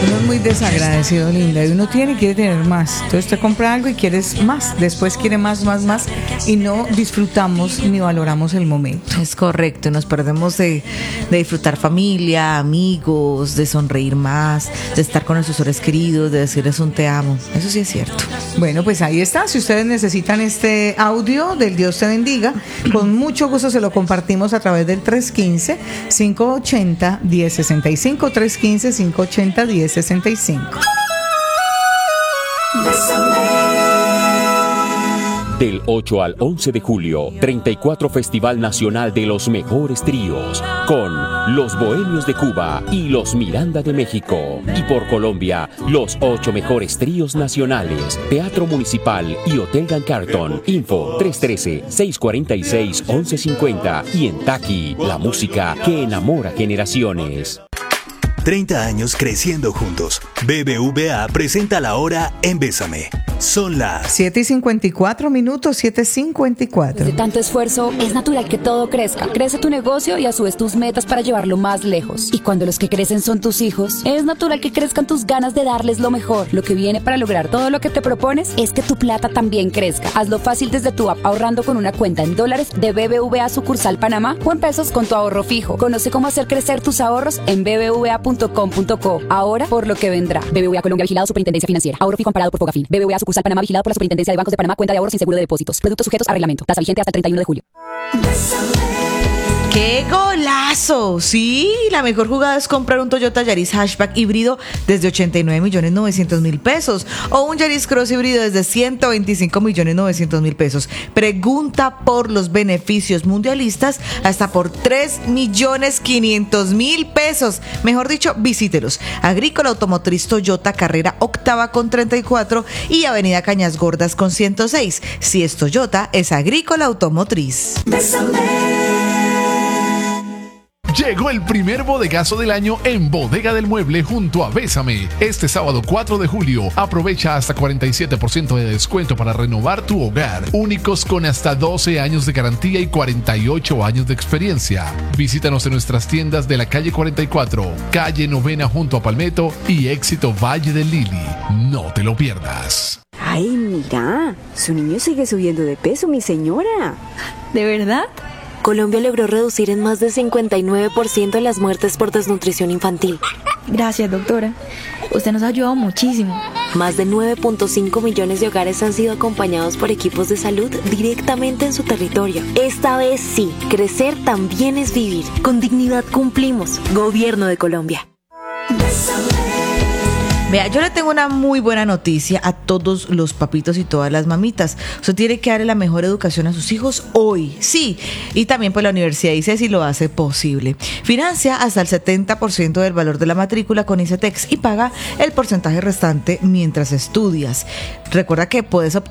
Uno es muy desagradecido, Linda, y uno quiere tener más. Entonces te compra algo y quieres más, después quiere más, y no disfrutamos ni valoramos el momento. Es correcto, nos perdemos de disfrutar familia, amigos, de sonreír más, de estar con nuestros seres queridos, de decirles un te amo. Eso sí es cierto. Bueno, pues ahí está. Si ustedes necesitan este audio del Dios te bendiga, con mucho gusto se lo compartimos a través del 315-580-1065, 315-580-1065. Del 8 al 11 de julio, 34 Festival Nacional de los Mejores Tríos, con Los Bohemios de Cuba y Los Miranda de México. Y por Colombia, los 8 mejores tríos nacionales, Teatro Municipal y Hotel Gran Carton. Info 313-646-1150. Y en Taqui, la música que enamora generaciones. 30 años creciendo juntos. BBVA presenta la hora en Bésame. Son las 7:54 minutos, 7:54. De tanto esfuerzo, es natural que todo crezca. Crece tu negocio y a su vez tus metas para llevarlo más lejos. Y cuando los que crecen son tus hijos, es natural que crezcan tus ganas de darles lo mejor. Lo que viene para lograr todo lo que te propones es que tu plata también crezca. Hazlo fácil desde tu app, ahorrando con una cuenta en dólares de BBVA sucursal Panamá o en pesos con tu ahorro fijo. Conoce cómo hacer crecer tus ahorros en bbva.com.co. Ahora por lo que vendrá. BBVA Colombia, vigilado Superintendencia Financiera. Ahorro fijo amparado por Fogafín. BBVA sucursal Panamá, vigilado por la Superintendencia de Bancos de Panamá. Cuenta de ahorros sin seguro de depósitos. Productos sujetos a reglamento. Tasa vigente hasta el 31 de julio. ¡Qué golazo! Sí, la mejor jugada es comprar un Toyota Yaris Hatchback híbrido desde 89.900.000 pesos o un Yaris Cross híbrido desde 125.900.000 pesos. Pregunta por los beneficios mundialistas hasta por 3.500.000 pesos. Mejor dicho, visítelos. Agrícola Automotriz Toyota, carrera octava con 34 y Avenida Cañas Gordas con 106. Si es Toyota, es Agrícola Automotriz. Llegó el primer bodegazo del año en Bodega del Mueble junto a Bésame. Este sábado 4 de julio, aprovecha hasta 47% de descuento para renovar tu hogar. Únicos con hasta 12 años de garantía y 48 años de experiencia. Visítanos en nuestras tiendas de la calle 44, calle Novena junto a Palmetto y Éxito Valle del Lili. No te lo pierdas. Ay, mira, su niño sigue subiendo de peso, mi señora. ¿De verdad? Colombia logró reducir en más de 59% las muertes por desnutrición infantil. Gracias, doctora. Usted nos ha ayudado muchísimo. Más de 9.5 millones de hogares han sido acompañados por equipos de salud directamente en su territorio. Esta vez sí, crecer también es vivir. Con dignidad cumplimos. Gobierno de Colombia. Vea, yo le tengo una muy buena noticia a todos los papitos y todas las mamitas. Usted tiene que darle la mejor educación a sus hijos hoy, sí. Y también pues la Universidad ICESI lo hace posible. Financia hasta el 70% del valor de la matrícula con ICETEX y paga el porcentaje restante mientras estudias. Recuerda que puedes obtener